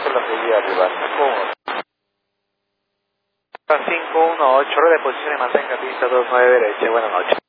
con la seguida arriba. 518, de posición y mantenga pista 29 derecha. Buenas noches.